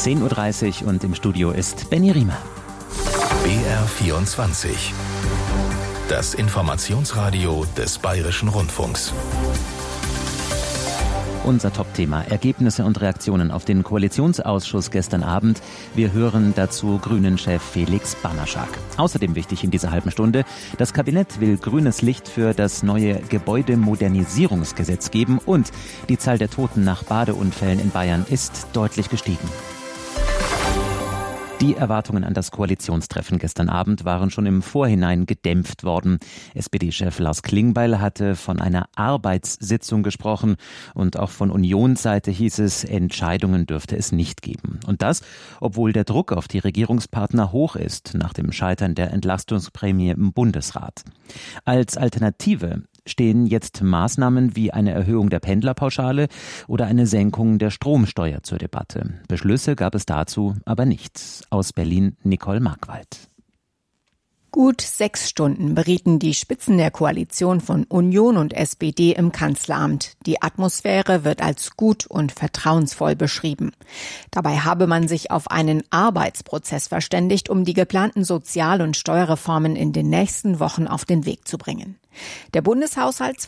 10.30 Uhr und im Studio ist Benny Riemer. BR24. Das Informationsradio des Bayerischen Rundfunks. Unser Top-Thema: Ergebnisse und Reaktionen auf den Koalitionsausschuss gestern Abend. Wir hören dazu Grünen-Chef Felix Banaschak. Außerdem wichtig in dieser halben Stunde: Das Kabinett will grünes Licht für das neue Gebäudemodernisierungsgesetz geben und die Zahl der Toten nach Badeunfällen in Bayern ist deutlich gestiegen. Die Erwartungen an das Koalitionstreffen gestern Abend waren schon im Vorhinein gedämpft worden. SPD-Chef Lars Klingbeil hatte von einer Arbeitssitzung gesprochen und auch von Unionsseite hieß es, Entscheidungen dürfte es nicht geben. Und das, obwohl der Druck auf die Regierungspartner hoch ist nach dem Scheitern der Entlastungsprämie im Bundesrat. Als Alternative stehen jetzt Maßnahmen wie eine Erhöhung der Pendlerpauschale oder eine Senkung der Stromsteuer zur Debatte. Beschlüsse gab es dazu aber nicht. Aus Berlin Nicole Markwald. Gut 6 Stunden berieten die Spitzen der Koalition von Union und SPD im Kanzleramt. Die Atmosphäre wird als gut und vertrauensvoll beschrieben. Dabei habe man sich auf einen Arbeitsprozess verständigt, um die geplanten Sozial- und Steuerreformen in den nächsten Wochen auf den Weg zu bringen. Der Bundeshaushalt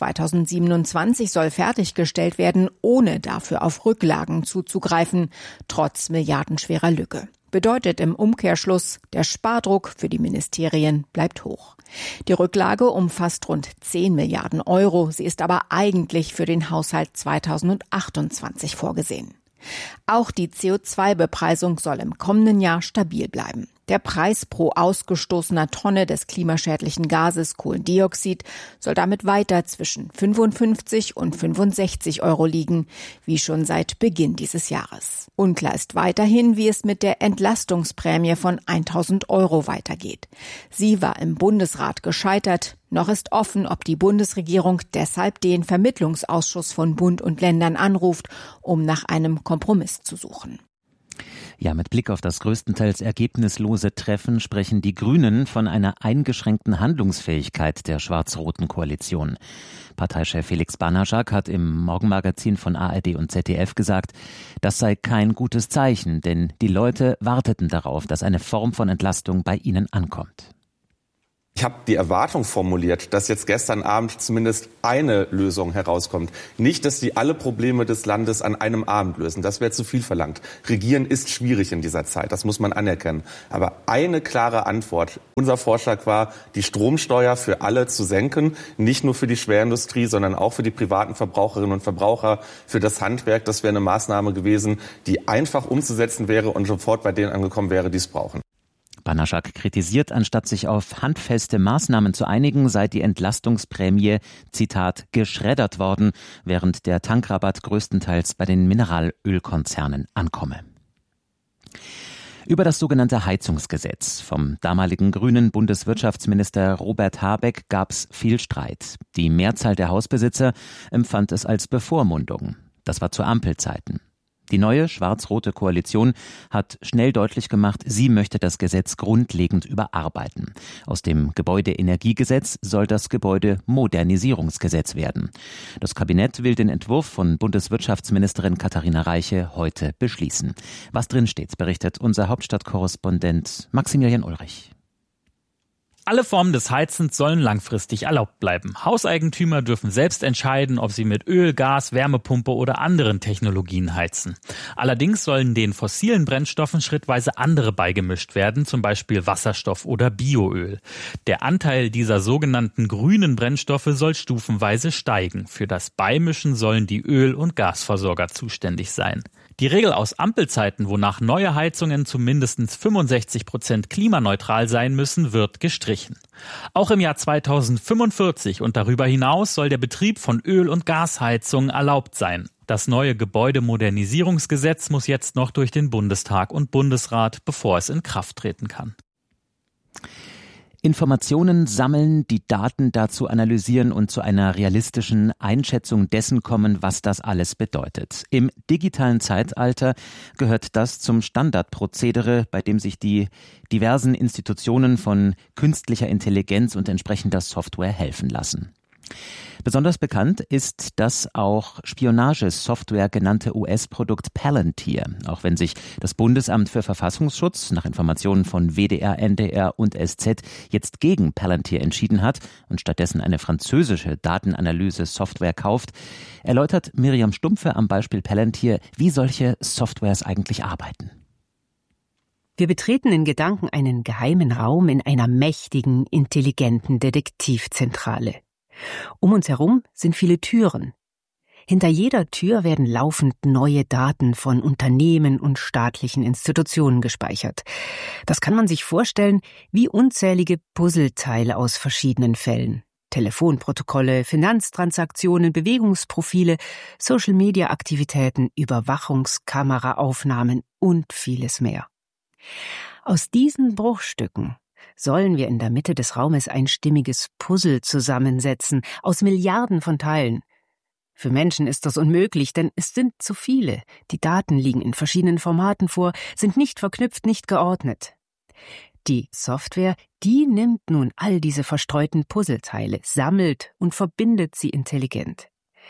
2027 soll fertiggestellt werden, ohne dafür auf Rücklagen zuzugreifen, trotz milliardenschwerer Lücke. Bedeutet im Umkehrschluss, der Spardruck für die Ministerien bleibt hoch. Die Rücklage umfasst rund 10 Milliarden Euro. Sie ist aber eigentlich für den Haushalt 2028 vorgesehen. Auch die CO2-Bepreisung soll im kommenden Jahr stabil bleiben. Der Preis pro ausgestoßener Tonne des klimaschädlichen Gases Kohlendioxid soll damit weiter zwischen 55 und 65 Euro liegen, wie schon seit Beginn dieses Jahres. Unklar ist weiterhin, wie es mit der Entlastungsprämie von 1.000 Euro weitergeht. Sie war im Bundesrat gescheitert. Noch ist offen, ob die Bundesregierung deshalb den Vermittlungsausschuss von Bund und Ländern anruft, um nach einem Kompromiss zu suchen. Ja, mit Blick auf das größtenteils ergebnislose Treffen sprechen die Grünen von einer eingeschränkten Handlungsfähigkeit der schwarz-roten Koalition. Parteichef Felix Banaschak hat im Morgenmagazin von ARD und ZDF gesagt, das sei kein gutes Zeichen, denn die Leute warteten darauf, dass eine Form von Entlastung bei ihnen ankommt. Ich habe die Erwartung formuliert, dass jetzt gestern Abend zumindest eine Lösung herauskommt. Nicht, dass sie alle Probleme des Landes an einem Abend lösen. Das wäre zu viel verlangt. Regieren ist schwierig in dieser Zeit, das muss man anerkennen. Aber eine klare Antwort. Unser Vorschlag war, die Stromsteuer für alle zu senken. Nicht nur für die Schwerindustrie, sondern auch für die privaten Verbraucherinnen und Verbraucher, für das Handwerk. Das wäre eine Maßnahme gewesen, die einfach umzusetzen wäre und sofort bei denen angekommen wäre, die es brauchen. Banaschak kritisiert, anstatt sich auf handfeste Maßnahmen zu einigen, sei die Entlastungsprämie, Zitat, geschreddert worden, während der Tankrabatt größtenteils bei den Mineralölkonzernen ankomme. Über das sogenannte Heizungsgesetz vom damaligen grünen Bundeswirtschaftsminister Robert Habeck gab es viel Streit. Die Mehrzahl der Hausbesitzer empfand es als Bevormundung. Das war zu Ampelzeiten. Die neue schwarz-rote Koalition hat schnell deutlich gemacht, sie möchte das Gesetz grundlegend überarbeiten. Aus dem Gebäudeenergiegesetz soll das Gebäudemodernisierungsgesetz werden. Das Kabinett will den Entwurf von Bundeswirtschaftsministerin Katharina Reiche heute beschließen. Was drinsteht, berichtet unser Hauptstadtkorrespondent Maximilian Ulrich. Alle Formen des Heizens sollen langfristig erlaubt bleiben. Hauseigentümer dürfen selbst entscheiden, ob sie mit Öl, Gas, Wärmepumpe oder anderen Technologien heizen. Allerdings sollen den fossilen Brennstoffen schrittweise andere beigemischt werden, zum Beispiel Wasserstoff oder Bioöl. Der Anteil dieser sogenannten grünen Brennstoffe soll stufenweise steigen. Für das Beimischen sollen die Öl- und Gasversorger zuständig sein. Die Regel aus Ampelzeiten, wonach neue Heizungen zu mindestens 65% klimaneutral sein müssen, wird gestrichen. Auch im Jahr 2045 und darüber hinaus soll der Betrieb von Öl- und Gasheizungen erlaubt sein. Das neue Gebäudemodernisierungsgesetz muss jetzt noch durch den Bundestag und Bundesrat, bevor es in Kraft treten kann. Informationen sammeln, die Daten dazu analysieren und zu einer realistischen Einschätzung dessen kommen, was das alles bedeutet. Im digitalen Zeitalter gehört das zum Standardprozedere, bei dem sich die diversen Institutionen von künstlicher Intelligenz und entsprechender Software helfen lassen. Besonders bekannt ist das auch Spionagesoftware genannte US-Produkt Palantir, auch wenn sich das Bundesamt für Verfassungsschutz nach Informationen von WDR, NDR und SZ jetzt gegen Palantir entschieden hat und stattdessen eine französische Datenanalyse-Software kauft, erläutert Miriam Stumpfe am Beispiel Palantir, wie solche Softwares eigentlich arbeiten. Wir betreten in Gedanken einen geheimen Raum in einer mächtigen, intelligenten Detektivzentrale. Um uns herum sind viele Türen. Hinter jeder Tür werden laufend neue Daten von Unternehmen und staatlichen Institutionen gespeichert. Das kann man sich vorstellen wie unzählige Puzzleteile aus verschiedenen Fällen. Telefonprotokolle, Finanztransaktionen, Bewegungsprofile, Social-Media-Aktivitäten, Überwachungskameraaufnahmen und vieles mehr. Aus diesen Bruchstücken sollen wir in der Mitte des Raumes ein stimmiges Puzzle zusammensetzen, aus Milliarden von Teilen. Für Menschen ist das unmöglich, denn es sind zu viele. Die Daten liegen in verschiedenen Formaten vor, sind nicht verknüpft, nicht geordnet. Die Software, die nimmt nun all diese verstreuten Puzzleteile, sammelt und verbindet sie intelligent.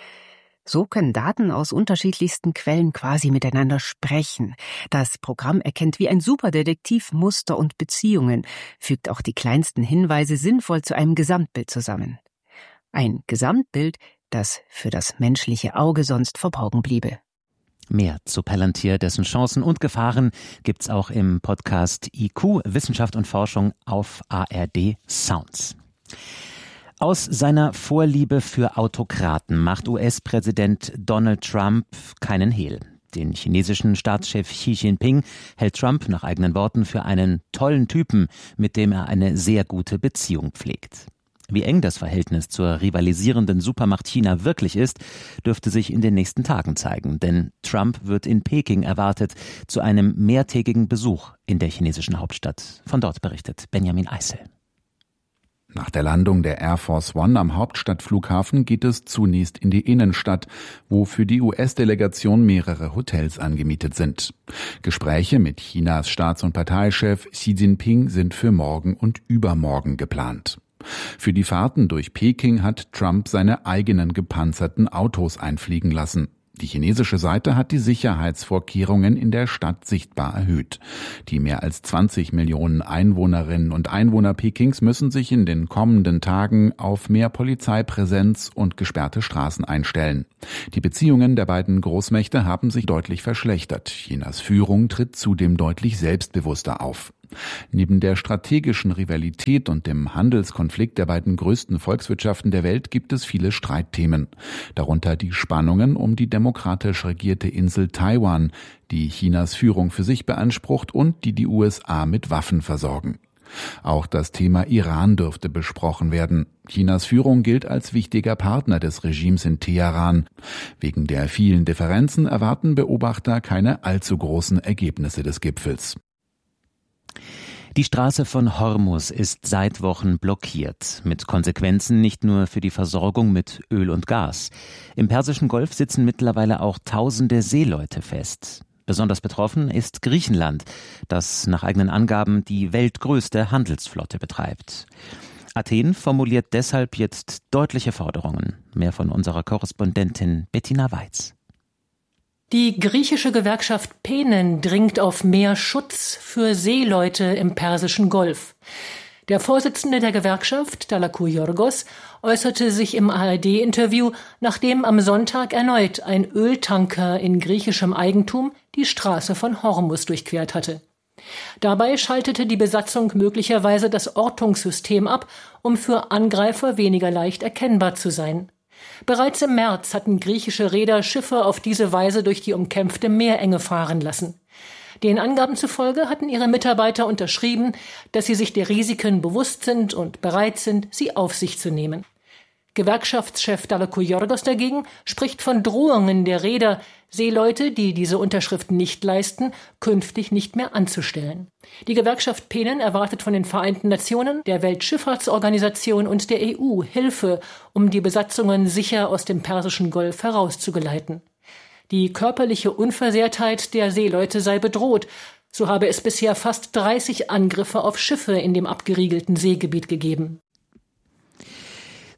So können Daten aus unterschiedlichsten Quellen quasi miteinander sprechen. Das Programm erkennt wie ein Superdetektiv Muster und Beziehungen, fügt auch die kleinsten Hinweise sinnvoll zu einem Gesamtbild zusammen. Ein Gesamtbild, das für das menschliche Auge sonst verborgen bliebe. Mehr zu Palantir, dessen Chancen und Gefahren gibt's auch im Podcast IQ, Wissenschaft und Forschung auf ARD Sounds. Aus seiner Vorliebe für Autokraten macht US-Präsident Donald Trump keinen Hehl. Den chinesischen Staatschef Xi Jinping hält Trump nach eigenen Worten für einen tollen Typen, mit dem er eine sehr gute Beziehung pflegt. Wie eng das Verhältnis zur rivalisierenden Supermacht China wirklich ist, dürfte sich in den nächsten Tagen zeigen. Denn Trump wird in Peking erwartet zu einem mehrtägigen Besuch in der chinesischen Hauptstadt. Von dort berichtet Benjamin Eisel. Nach der Landung der Air Force One am Hauptstadtflughafen geht es zunächst in die Innenstadt, wo für die US-Delegation mehrere Hotels angemietet sind. Gespräche mit Chinas Staats- und Parteichef Xi Jinping sind für morgen und übermorgen geplant. Für die Fahrten durch Peking hat Trump seine eigenen gepanzerten Autos einfliegen lassen. Die chinesische Seite hat die Sicherheitsvorkehrungen in der Stadt sichtbar erhöht. Die mehr als 20 Millionen Einwohnerinnen und Einwohner Pekings müssen sich in den kommenden Tagen auf mehr Polizeipräsenz und gesperrte Straßen einstellen. Die Beziehungen der beiden Großmächte haben sich deutlich verschlechtert. Chinas Führung tritt zudem deutlich selbstbewusster auf. Neben der strategischen Rivalität und dem Handelskonflikt der beiden größten Volkswirtschaften der Welt gibt es viele Streitthemen. Darunter die Spannungen um die demokratisch regierte Insel Taiwan, die Chinas Führung für sich beansprucht und die USA mit Waffen versorgen. Auch das Thema Iran dürfte besprochen werden. Chinas Führung gilt als wichtiger Partner des Regimes in Teheran. Wegen der vielen Differenzen erwarten Beobachter keine allzu großen Ergebnisse des Gipfels. Die Straße von Hormuz ist seit Wochen blockiert, mit Konsequenzen nicht nur für die Versorgung mit Öl und Gas. Im Persischen Golf sitzen mittlerweile auch tausende Seeleute fest. Besonders betroffen ist Griechenland, das nach eigenen Angaben die weltgrößte Handelsflotte betreibt. Athen formuliert deshalb jetzt deutliche Forderungen. Mehr von unserer Korrespondentin Bettina Weiz. Die griechische Gewerkschaft Penen dringt auf mehr Schutz für Seeleute im Persischen Golf. Der Vorsitzende der Gewerkschaft, Dalakou-Yorgos, äußerte sich im ARD-Interview, nachdem am Sonntag erneut ein Öltanker in griechischem Eigentum die Straße von Hormuz durchquert hatte. Dabei schaltete die Besatzung möglicherweise das Ortungssystem ab, um für Angreifer weniger leicht erkennbar zu sein. Bereits im März hatten griechische Reeder Schiffe auf diese Weise durch die umkämpfte Meerenge fahren lassen. Den Angaben zufolge hatten ihre Mitarbeiter unterschrieben, dass sie sich der Risiken bewusst sind und bereit sind, sie auf sich zu nehmen. Gewerkschaftschef Dalakou-Yorgos dagegen spricht von Drohungen der Reeder, Seeleute, die diese Unterschriften nicht leisten, künftig nicht mehr anzustellen. Die Gewerkschaft Penen erwartet von den Vereinten Nationen, der Weltschifffahrtsorganisation und der EU Hilfe, um die Besatzungen sicher aus dem Persischen Golf herauszugeleiten. Die körperliche Unversehrtheit der Seeleute sei bedroht. So habe es bisher fast 30 Angriffe auf Schiffe in dem abgeriegelten Seegebiet gegeben.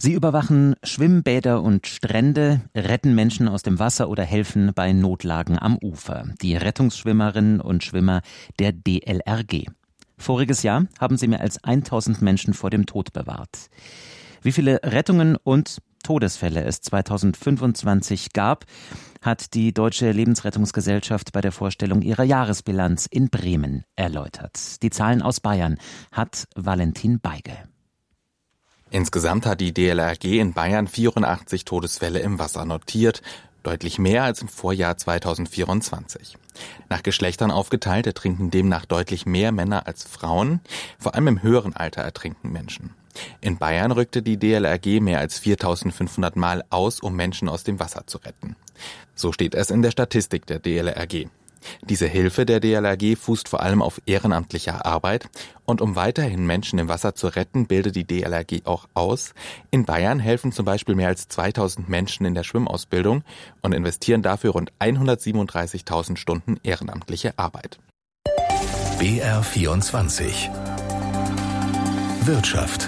Sie überwachen Schwimmbäder und Strände, retten Menschen aus dem Wasser oder helfen bei Notlagen am Ufer. Die Rettungsschwimmerinnen und Schwimmer der DLRG. Voriges Jahr haben sie mehr als 1000 Menschen vor dem Tod bewahrt. Wie viele Rettungen und Todesfälle es 2025 gab, hat die Deutsche Lebensrettungsgesellschaft bei der Vorstellung ihrer Jahresbilanz in Bremen erläutert. Die Zahlen aus Bayern hat Valentin Beige. Insgesamt hat die DLRG in Bayern 84 Todesfälle im Wasser notiert, deutlich mehr als im Vorjahr 2024. Nach Geschlechtern aufgeteilt ertrinken demnach deutlich mehr Männer als Frauen, vor allem im höheren Alter ertrinken Menschen. In Bayern rückte die DLRG mehr als 4.500 Mal aus, um Menschen aus dem Wasser zu retten. So steht es in der Statistik der DLRG. Diese Hilfe der DLRG fußt vor allem auf ehrenamtlicher Arbeit und um weiterhin Menschen im Wasser zu retten, bildet die DLRG auch aus. In Bayern helfen zum Beispiel mehr als 2000 Menschen in der Schwimmausbildung und investieren dafür rund 137.000 Stunden ehrenamtliche Arbeit. BR24 Wirtschaft.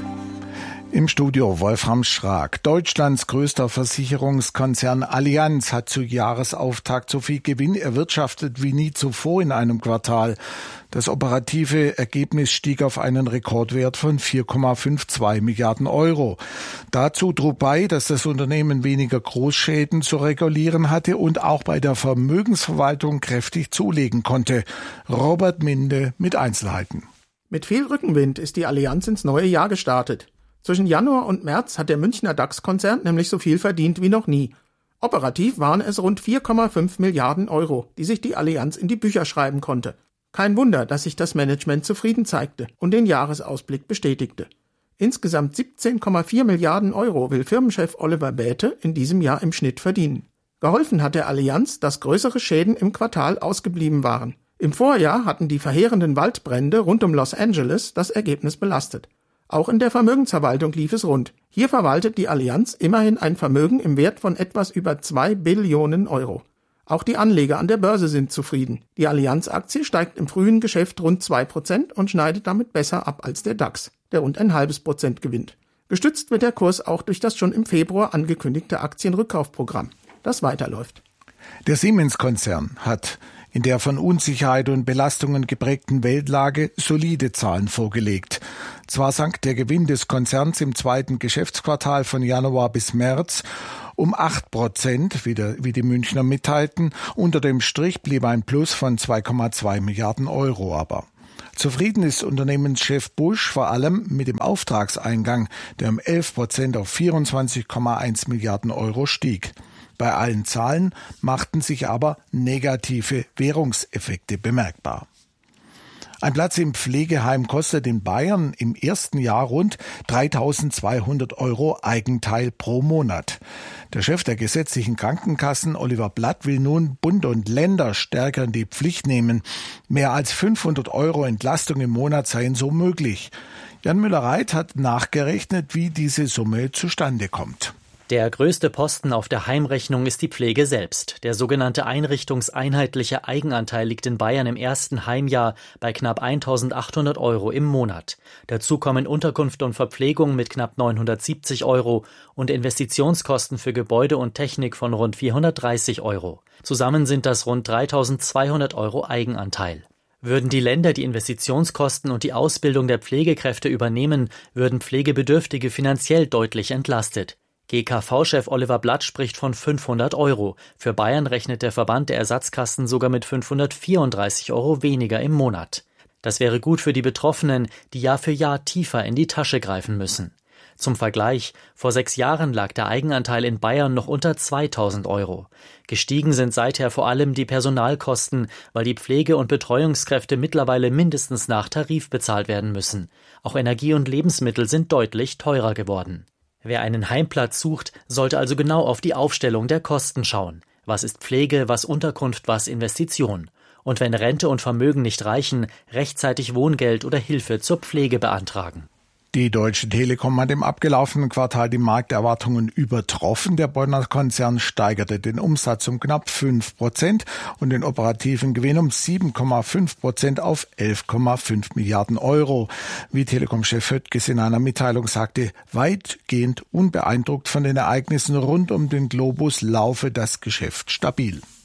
Im Studio Wolfram Schrag. Deutschlands größter Versicherungskonzern Allianz hat zu Jahresauftakt so viel Gewinn erwirtschaftet wie nie zuvor in einem Quartal. Das operative Ergebnis stieg auf einen Rekordwert von 4,52 Milliarden Euro. Dazu trug bei, dass das Unternehmen weniger Großschäden zu regulieren hatte und auch bei der Vermögensverwaltung kräftig zulegen konnte. Robert Minde mit Einzelheiten. Mit viel Rückenwind ist die Allianz ins neue Jahr gestartet. Zwischen Januar und März hat der Münchner DAX-Konzern nämlich so viel verdient wie noch nie. Operativ waren es rund 4,5 Milliarden Euro, die sich die Allianz in die Bücher schreiben konnte. Kein Wunder, dass sich das Management zufrieden zeigte und den Jahresausblick bestätigte. Insgesamt 17,4 Milliarden Euro will Firmenchef Oliver Bäte in diesem Jahr im Schnitt verdienen. Geholfen hat der Allianz, dass größere Schäden im Quartal ausgeblieben waren. Im Vorjahr hatten die verheerenden Waldbrände rund um Los Angeles das Ergebnis belastet. Auch in der Vermögensverwaltung lief es rund. Hier verwaltet die Allianz immerhin ein Vermögen im Wert von etwas über 2 Billionen Euro. Auch die Anleger an der Börse sind zufrieden. Die Allianz-Aktie steigt im frühen Geschäft rund 2% und schneidet damit besser ab als der DAX, der rund 0,5% gewinnt. Gestützt wird der Kurs auch durch das schon im Februar angekündigte Aktienrückkaufprogramm, das weiterläuft. Der Siemens-Konzern hat in der von Unsicherheit und Belastungen geprägten Weltlage solide Zahlen vorgelegt. Zwar sank der Gewinn des Konzerns im zweiten Geschäftsquartal von Januar bis März um 8%, wie die Münchner mitteilten. Unter dem Strich blieb ein Plus von 2,2 Milliarden Euro aber. Zufrieden ist Unternehmenschef Busch vor allem mit dem Auftragseingang, der um 11% auf 24,1 Milliarden Euro stieg. Bei allen Zahlen machten sich aber negative Währungseffekte bemerkbar. Ein Platz im Pflegeheim kostet in Bayern im ersten Jahr rund 3.200 Euro Eigenteil pro Monat. Der Chef der gesetzlichen Krankenkassen, Oliver Blatt, will nun Bund und Länder stärker in die Pflicht nehmen. Mehr als 500 Euro Entlastung im Monat seien so möglich. Jan Müller-Reit hat nachgerechnet, wie diese Summe zustande kommt. Der größte Posten auf der Heimrechnung ist die Pflege selbst. Der sogenannte einrichtungseinheitliche Eigenanteil liegt in Bayern im ersten Heimjahr bei knapp 1.800 Euro im Monat. Dazu kommen Unterkunft und Verpflegung mit knapp 970 Euro und Investitionskosten für Gebäude und Technik von rund 430 Euro. Zusammen sind das rund 3.200 Euro Eigenanteil. Würden die Länder die Investitionskosten und die Ausbildung der Pflegekräfte übernehmen, würden Pflegebedürftige finanziell deutlich entlastet. GKV-Chef Oliver Blatt spricht von 500 Euro. Für Bayern rechnet der Verband der Ersatzkassen sogar mit 534 Euro weniger im Monat. Das wäre gut für die Betroffenen, die Jahr für Jahr tiefer in die Tasche greifen müssen. Zum Vergleich, vor 6 Jahren lag der Eigenanteil in Bayern noch unter 2.000 Euro. Gestiegen sind seither vor allem die Personalkosten, weil die Pflege- und Betreuungskräfte mittlerweile mindestens nach Tarif bezahlt werden müssen. Auch Energie und Lebensmittel sind deutlich teurer geworden. Wer einen Heimplatz sucht, sollte also genau auf die Aufstellung der Kosten schauen. Was ist Pflege, was Unterkunft, was Investition? Und wenn Rente und Vermögen nicht reichen, rechtzeitig Wohngeld oder Hilfe zur Pflege beantragen. Die Deutsche Telekom hat im abgelaufenen Quartal die Markterwartungen übertroffen. Der Bonner Konzern steigerte den Umsatz um knapp 5% und den operativen Gewinn um 7,5% auf 11,5 Milliarden Euro. Wie Telekom-Chef Höttges in einer Mitteilung sagte, weitgehend unbeeindruckt von den Ereignissen rund um den Globus laufe das Geschäft stabil.